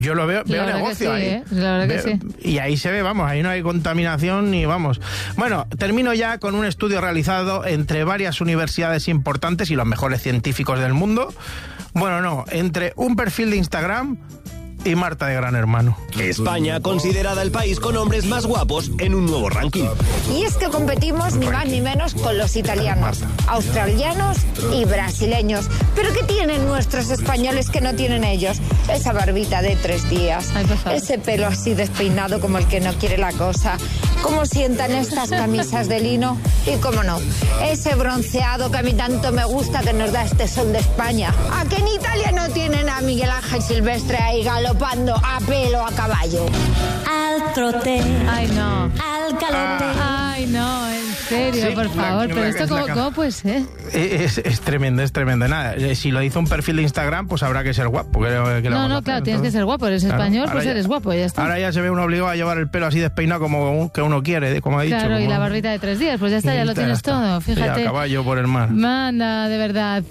Yo lo veo negocio ahí. La verdad que sí. Y ahí se ve, vamos, ahí no hay contaminación ni vamos. Bueno, termino ya con un estudio realizado entre varias universidades importantes y los mejores científicos del mundo. Bueno, no, entre un perfil de Instagram y Marta de Gran Hermano. España considerada el país con hombres más guapos en un nuevo ranking. Y es que competimos ni más ni menos con los italianos, australianos y brasileños. ¿Pero qué tienen nuestros españoles que no tienen ellos? Esa barbita de 3 días, ese pelo así despeinado como el que no quiere la cosa, cómo sientan estas camisas de lino y cómo no, ese bronceado que a mí tanto me gusta que nos da este sol de España. ¿A que en Italia no tienen a Miguel Ángel Silvestre ahí galopando a pelo a caballo? Al trote. Ay, no. Al calote. Ay, no, en serio, Sí, por favor. Pero esto, ¿cómo puede ser? Es tremendo, es tremendo. Nada, si lo hizo un perfil de Instagram, pues habrá que ser guapo. No, claro, tienes que ser guapo. Eres español, pues eres guapo, ya está. Ahora ya se ve uno obligado a llevar el pelo así despeinado como que uno quiere, como ha dicho. Claro, y como... la barbita de 3 días, pues ya está, ya lo tienes todo, fíjate. Sí, a caballo por el mar. Manda, de verdad.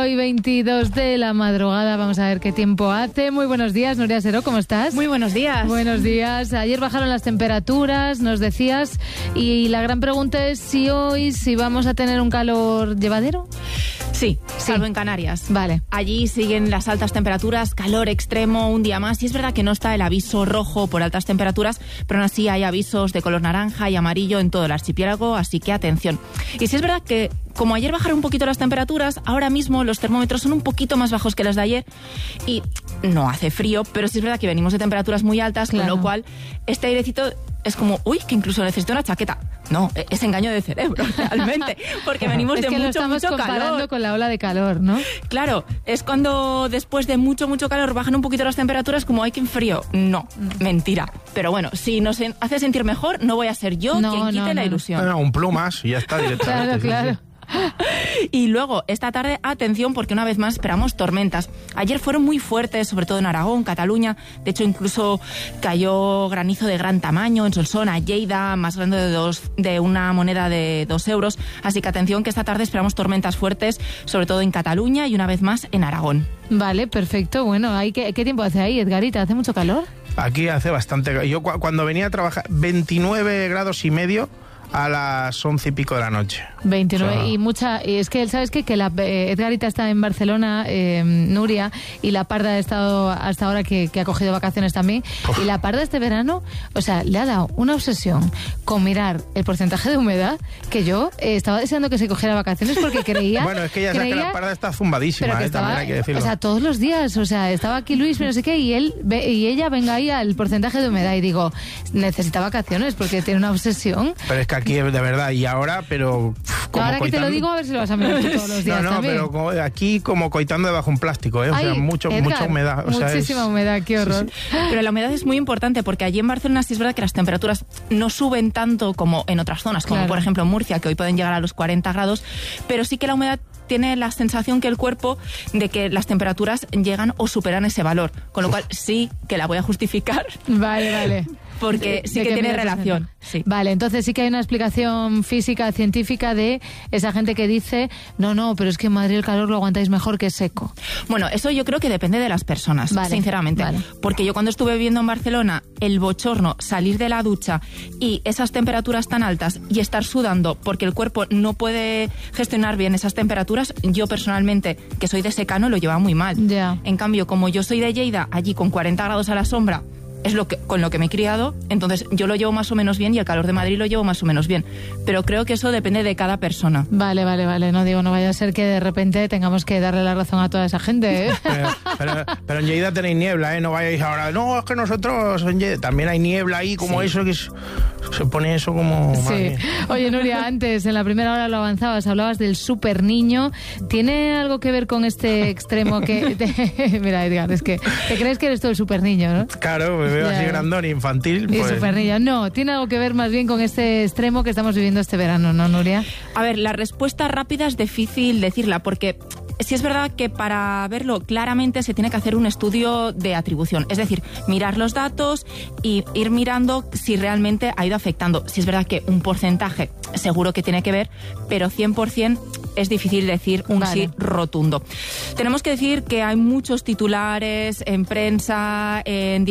5:22 de la madrugada, vamos a ver qué tiempo hace. Muy buenos días, Nuria Seró, ¿cómo estás? Muy buenos días. Buenos días. Ayer bajaron las temperaturas, nos decías, y la gran pregunta es si vamos a tener un calor llevadero. Sí, salvo en Canarias. Vale. Allí siguen las altas temperaturas, calor extremo un día más. Y es verdad que no está el aviso rojo por altas temperaturas, pero aún así hay avisos de color naranja y amarillo en todo el archipiélago, así que atención. Y sí es verdad que, como ayer bajaron un poquito las temperaturas, ahora mismo los termómetros son un poquito más bajos que las de ayer y no hace frío, pero sí es verdad que venimos de temperaturas muy altas, claro. Con lo cual este airecito es como, uy, que incluso necesito una chaqueta. No, es engaño de cerebro, realmente, porque venimos es de que mucho, lo estamos mucho comparando calor. con la ola de calor, ¿no? Claro, es cuando después de mucho, mucho calor bajan un poquito las temperaturas, como hay que frío. No, mentira. Pero bueno, si nos hace sentir mejor, no voy a ser yo quien quite la ilusión. No, un plumas y ya está directamente. Claro. Y luego, esta tarde, atención, porque una vez más esperamos tormentas. Ayer fueron muy fuertes, sobre todo en Aragón, Cataluña. De hecho, incluso cayó granizo de gran tamaño en Solsona, Lleida, más grande de una moneda de 2 euros. Así que atención, que esta tarde esperamos tormentas fuertes, sobre todo en Cataluña y una vez más en Aragón. Vale, perfecto. Bueno, ¿qué tiempo hace ahí, Edgarita? ¿Hace mucho calor? Aquí hace bastante. Yo cuando venía a trabajar, 29 grados y medio a las 11 y pico de la noche. 29, o sea, y es que sabes que Edgarita está en Barcelona, Nuria, y la Parda ha estado hasta ahora que ha cogido vacaciones también. Y la Parda este verano, o sea, le ha dado una obsesión con mirar el porcentaje de humedad que yo estaba deseando que se cogiera vacaciones porque creía... Bueno, es que ya sabes que la Parda está zumbadísima, pero que también hay que decirlo. O sea, todos los días, o sea, estaba aquí Luis, pero no sé qué, y ella venga ahí al porcentaje de humedad y digo, necesita vacaciones porque tiene una obsesión. Pero es que aquí, de verdad, y ahora, pero... Ahora que te lo digo, a ver si lo vas a mirar todos los días también. Pero aquí como coitando debajo un plástico, ¿eh? O sea, mucha humedad. O sea, muchísima humedad, qué horror. Sí. Pero la humedad es muy importante porque allí en Barcelona sí es verdad que las temperaturas no suben tanto como en otras zonas, como por ejemplo en Murcia, que hoy pueden llegar a los 40 grados, pero sí que la humedad tiene la sensación que el cuerpo de que las temperaturas llegan o superan ese valor, con lo cual sí que la voy a justificar. Vale. Porque sí que tiene relación. Sí. Vale, entonces sí que hay una explicación física, científica de esa gente que dice, no, pero es que en Madrid el calor lo aguantáis mejor que seco. Bueno, eso yo creo que depende de las personas, sinceramente. Vale. Porque yo cuando estuve viviendo en Barcelona, el bochorno, salir de la ducha y esas temperaturas tan altas y estar sudando porque el cuerpo no puede gestionar bien esas temperaturas, yo personalmente, que soy de secano, lo llevaba muy mal. Ya. En cambio, como yo soy de Lleida, allí con 40 grados a la sombra, es con lo que me he criado, entonces yo lo llevo más o menos bien y el calor de Madrid lo llevo más o menos bien. Pero creo que eso depende de cada persona. Vale. No vaya a ser que de repente tengamos que darle la razón a toda esa gente, ¿eh? Pero en Lleida tenéis niebla, ¿eh? No vayáis ahora, no, es que nosotros en Lleida también hay niebla ahí, como eso, que se pone eso como... Sí. Oye, Nuria, antes, en la primera hora lo avanzabas, hablabas del super niño. ¿Tiene algo que ver con este extremo que... Mira, Edgar, es que te crees que eres todo el super niño, ¿no? Claro, me veo así grandón, infantil. Y pues... super niño. No, tiene algo que ver más bien con este extremo que estamos viviendo este verano, ¿no, Nuria? A ver, la respuesta rápida es difícil decirla, porque... Sí es verdad que para verlo claramente se tiene que hacer un estudio de atribución, es decir, mirar los datos y ir mirando si realmente ha ido afectando. Sí es verdad que un porcentaje seguro que tiene que ver, pero 100% es difícil decir un sí rotundo. Tenemos que decir que hay muchos titulares en prensa, en